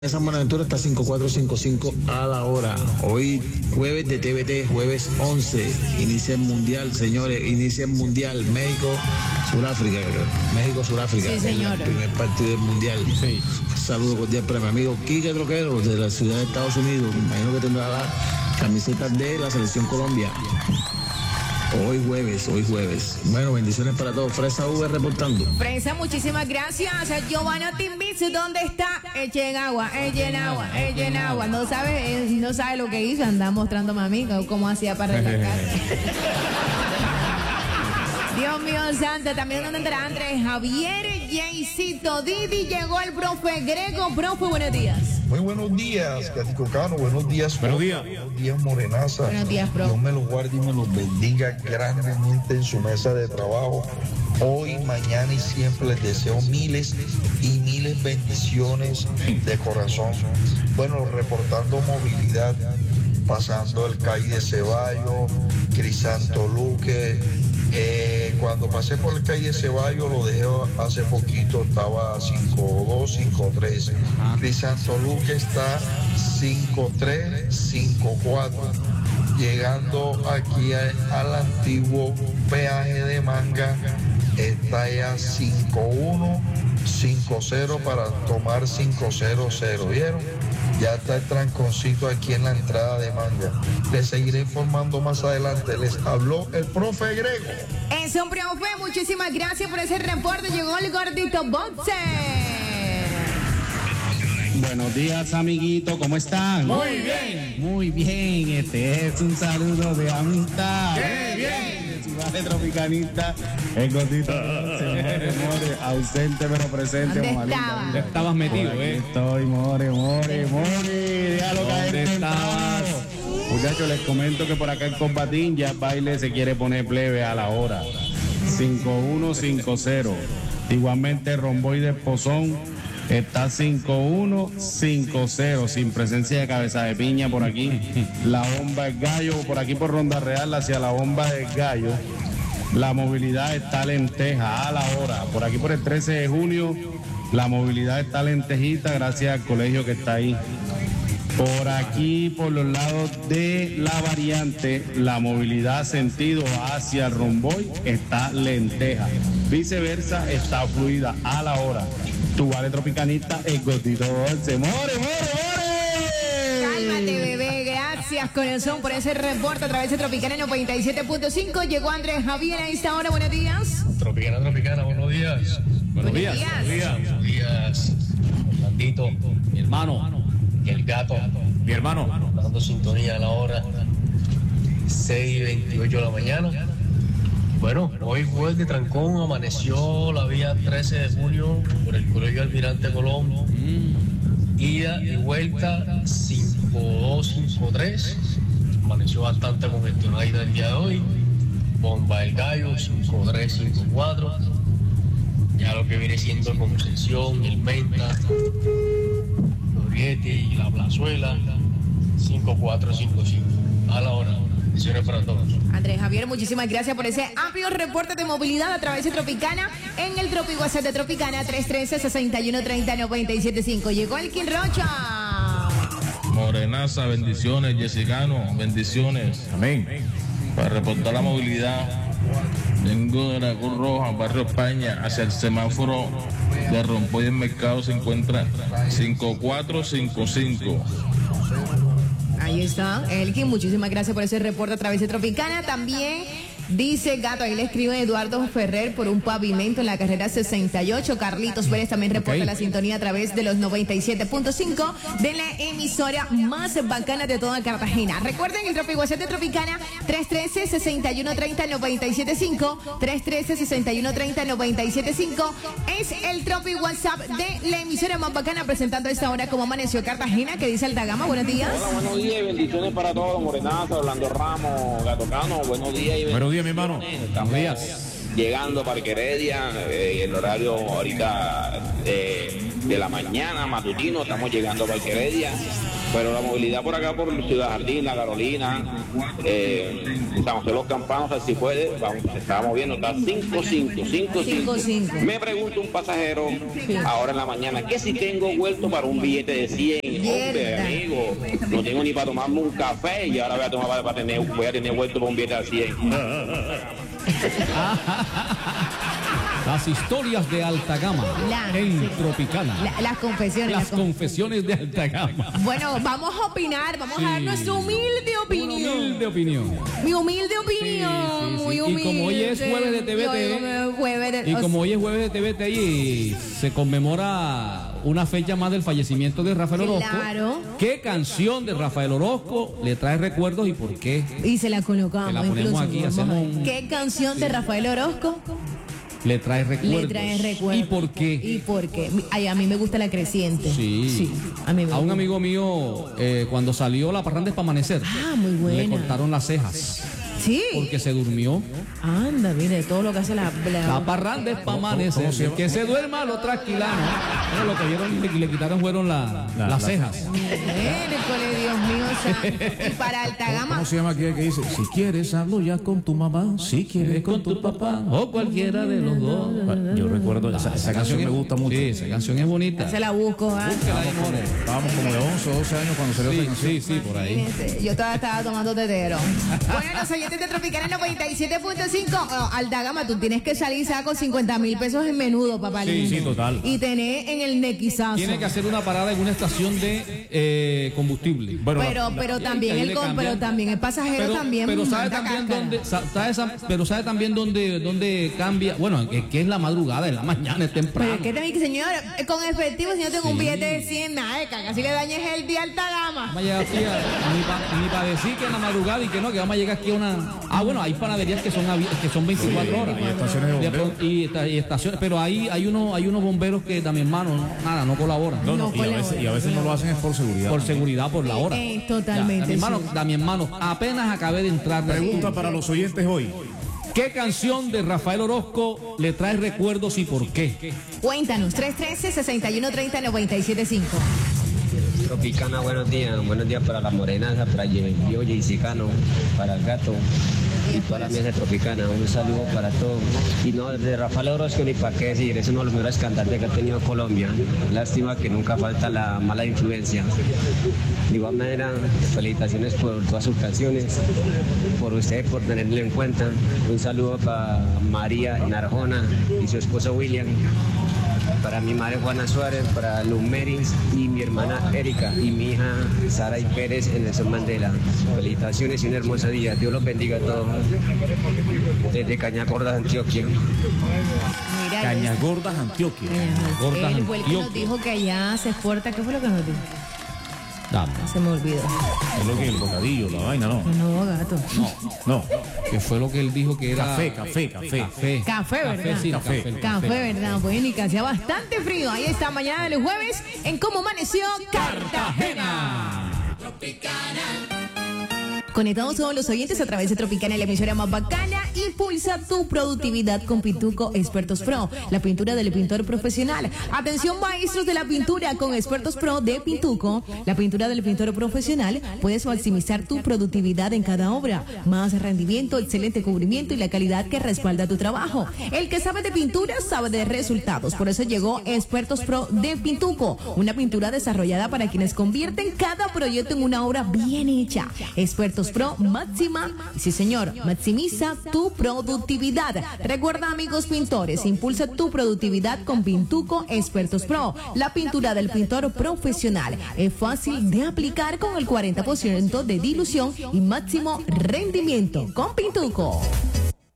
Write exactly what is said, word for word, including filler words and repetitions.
San Buenaventura está cinco cuatro cinco cinco a la hora. Hoy jueves de T V T, jueves once, inicia el mundial, señores, inicia el mundial, México, Sudáfrica, México, Sudáfrica, sí, señor. El primer partido del mundial. Sí. Saludos cordial para mi amigo Quique Troquero de la ciudad de Estados Unidos. Me imagino que tendrá la camiseta de la selección Colombia. Hoy jueves, hoy jueves. Bueno, bendiciones para todos. Fresa V reportando. Fresa, muchísimas gracias. Giovanna Timbits, ¿dónde está? Echen agua, echen agua, echen agua. No sabe, eh, no sabe lo que hizo. Anda mostrando a mí cómo hacía para relajar. Dios mío santo, también donde entrará Andrés Javier, Jaycito, Didi, llegó el profe Grego. Profe, buenos días. Muy buenos días, Catico Cano, buenos días. Buenos días. Buenos días, Morenaza. Buenos días, profe. Dios me los guarde y me los bendiga grandemente en su mesa de trabajo. Hoy, mañana y siempre les deseo miles y miles bendiciones de corazón. Bueno, reportando movilidad, pasando el calle de Ceballos, Crisanto Luque. Eh, cuando pasé por el calle Ceballos, lo dejé hace poquito, estaba cinco dos, cinco tres. Crisanto Luque está cinco tres, cinco cuatro. Llegando aquí a, al antiguo peaje de Manga, está ya cinco uno, cinco cero para tomar cinco cero cero. ¿Vieron? Ya está el tranconcito aquí en la entrada de Manga. Les seguiré informando más adelante. Les habló el profe Grego. Eso, profe, muchísimas gracias por ese reporte. Llegó el gordito Boxer. Buenos días, amiguito, ¿cómo están? Muy bien. Muy bien, este es un saludo de amistad. ¡Qué bien! De Ciudad de Tropicanista, el gordito se more, more, ausente pero presente. ¿Dónde mamá linda. estaba? Ya estabas metido, ¿eh? Estoy, more, more, more. Déjalo caer. ¿Dónde estabas? Muchachos, les comento que por acá el Combatín ya el baile se quiere poner plebe a la hora. cinco uno cinco cero. Igualmente Romboy de Pozón está cinco uno cinco cero, sin presencia de Cabeza de Piña por aquí. La Bomba del Gallo, por aquí por Ronda Real hacia la Bomba del Gallo. La movilidad está lenteja a la hora. Por aquí por el trece de junio, la movilidad está lentejita gracias al colegio que está ahí. Por aquí, por los lados de la variante, la movilidad sentido hacia el Romboy está lenteja. Viceversa, está fluida a la hora. Tu vale tropicanista, el gordito dulce. ¡More, more, more! Cálmate, bebé. Gracias, corazón, por ese reporte a través de Tropicana noventa y siete punto cinco. Llegó Andrés Javier a esta hora. Buenos días. Tropicana, Tropicana, buenos días. Buenos días. días. Buenos días. Buenos días, Fernandito, Mi hermano. y el gato, Mi hermano. dando sintonía a la hora seis y veintiocho de la mañana. Bueno, hoy fue el de trancón, amaneció la vía trece de junio por el Colegio Almirante Colón. Mm. Ida y vuelta cinco dos, cinco tres. Amaneció bastante congestionada el día de hoy. Bomba del Gallo, cinco tres, cinco cuatro. Ya lo que viene siendo Concepción, el Menta, y la Plazuela, cinco cuatro cinco cinco. A la hora. Bendiciones para todos. Andrés Javier, muchísimas gracias por ese amplio reporte de movilidad a través de Tropicana en el Tropi WhatsApp de Tropicana tres uno tres, seis uno tres cero, nueve siete cinco. Llegó el King Rocha. Morenaza, bendiciones, Jessicano, bendiciones. Amén. Para reportar la movilidad, vengo de la Cruz Roja, Barrio España, hacia el semáforo de Rompoy en Mercado se encuentra cinco cuatro cinco cinco. Ahí está, Elkin, muchísimas gracias por ese reporte a través de Tropicana. También dice Gato, ahí le escribe Eduardo Ferrer por un pavimento en la carrera sesenta y ocho. Carlitos Pérez también reporta okay. La sintonía a través de los noventa y siete punto cinco de la emisora más bacana de toda Cartagena. Recuerden el Tropi WhatsApp de Tropicana tres uno tres, seis uno tres cero, nueve siete cinco, tres uno tres, seis uno tres cero, nueve siete cinco. Es el Tropi WhatsApp de la emisora más bacana, presentando a esta hora como amaneció Cartagena. ¿Qué dice Altagama? Buenos días. Hola, buenos días y bendiciones para todos. Morenaza, Orlando Ramos, Gato Cano, buenos días y Buenos días, mi hermano. Estamos llegando a Parque Heredia, eh, el horario ahorita eh, de la mañana, matutino, estamos llegando a Parque Heredia. Pero la movilidad por acá, por Ciudad Jardín, La Carolina, eh, San José Los Campanos, si puede, vamos, se está moviendo, está cinco cinco, cinco cinco. Me pregunta un pasajero sí. ahora en la mañana que si tengo vuelto para un billete de cien. Hombre, amigo, no tengo ni para tomarme un café y ahora voy a tomar para, para tener, voy a tener vuelto para un billete de cien. Las historias de alta gama la, en sí. Tropicana. La, las confesiones. Las, las confesiones de alta gama. Bueno, vamos a opinar, vamos sí. a dar nuestra humilde opinión. Una humilde opinión. Mi humilde opinión. Sí, sí, sí. Muy humilde. Y como hoy es jueves de T V T. Jueves de, y como hoy es jueves de T V T y se conmemora una fecha más del fallecimiento de Rafael Orozco. Claro. ¿Qué canción de Rafael Orozco le trae recuerdos y por qué? Y se la colocamos. Se la ponemos incluso, aquí, hacemos un... ¿Qué canción sí. de Rafael Orozco? Le trae recuerdos. Le trae recuerdos. ¿Y por qué? ¿Y por qué? Ay, a mí me gusta La Creciente. Sí. sí a, mí me a un amigo mío, eh, cuando salió La Parranda es para amanecer. Ah, muy buena. Le cortaron las cejas. Sí. Porque se durmió. Anda, mire, todo lo que hace la... La, la parranda es para amanecer. Se que se duerma lo trasquilano. Bueno, lo que vieron y le, le quitaron fueron la, la, las cejas. Miércoles, Dios mío, santo. Y para alta gama. ¿Cómo se llama aquí que dice? Si quieres, hablo ya con tu mamá. Si quieres, con tu papá. O cualquiera de los dos. Yo recuerdo, esa, esa, esa canción me gusta mucho. Sí, esa canción es bonita. Se la busco, ¿ah? ¿eh? Estábamos como de once o doce años cuando salió sí, esa canción. Sí, sí, por ahí. Yo todavía estaba tomando tetero. Bueno, los oyentes de Tropicana noventa y siete punto cinco. Oh, alta gama, tú tienes que salir ya con cincuenta mil pesos en menudo, papá. Sí, lindo. sí, total. Y tener en el nequizazo. Tiene que hacer una parada en una estación de eh, combustible. Bueno, pero la, pero, la, también el con, pero también el pasajero pero, también. Pero sabe también dónde, sabe, pero sabe también dónde, dónde cambia. Bueno, es que es la madrugada, en la mañana, es temprano. Pero es que, señor, con efectivo, si no tengo sí. un billete de cien, nada, de caca, si le dañes el día alta gama. Vamos a llegar aquí a, ni para pa decir que en la madrugada y que no, que vamos a llegar aquí a una. Ah, bueno, hay panaderías que son que son veinticuatro horas. Y estaciones de bomberos. Y, y estaciones, pero ahí hay unos hay unos bomberos que también, hermano, nada, no colaboran. No, no, no y, a veces, y a veces no lo hacen es por seguridad. Por seguridad, por la hora. Eh, totalmente. Ya, mi hermano, sí. da mi hermano, apenas acabé de entrar. Pregunta de para los oyentes hoy. ¿Qué canción de Rafael Orozco le trae recuerdos y por qué? Cuéntanos, tres uno tres, seis uno tres cero, nueve siete cinco. Tropicana, buenos días. Buenos días para la morenaza, para yo, Jaycicano, para el gato y toda la mesa Tropicana. Un saludo para todos. Y no, de Rafael Orozco ni para qué decir, es uno de los mejores cantantes que ha tenido Colombia. Lástima que nunca falta la mala influencia. De igual manera, felicitaciones por todas sus canciones, por usted, por tenerlo en cuenta. Un saludo para María Narjona y su esposo William. Para mi madre Juana Suárez, para Luz Merins y mi hermana Erika y mi hija Sara y Pérez en Nelson Mandela. Felicitaciones y un hermoso día. Dios los bendiga a todos. Desde Cañagordas, Antioquia. Mira, Cañagordas, Antioquia. Cañagordas, Él fue el que nos dijo que allá se exporta. ¿Qué fue lo que nos dijo? Dame. Se me olvidó. Es lo que el bocadillo, la vaina, ¿no? No, gato. No, no. Que fue lo que él dijo que era... Café, café, café. Café, café ¿verdad? Café, sí, café. café, café, ¿verdad? Bueno, y que hacía bastante frío. Ahí está, mañana del jueves, en Cómo Amaneció Cartagena. Tropicana. Conectados todos los oyentes a través de Tropicana, la emisora más bacana. Impulsa tu productividad con Pintuco Expertos Pro, la pintura del pintor profesional. Atención, maestros de la pintura, con Expertos Pro de Pintuco, la pintura del pintor profesional. Puedes maximizar tu productividad en cada obra, más rendimiento, excelente cubrimiento y la calidad que respalda tu trabajo. El que sabe de pintura sabe de resultados. Por eso llegó Expertos Pro de Pintuco, una pintura desarrollada para quienes convierten cada proyecto en una obra bien hecha. Expertos Pro máxima, sí señor, maximiza tu productividad. Recuerda, amigos pintores, impulsa tu productividad con Pintuco Expertos Pro, la pintura del pintor profesional. Es fácil de aplicar con el cuarenta por ciento de dilución y máximo rendimiento con Pintuco.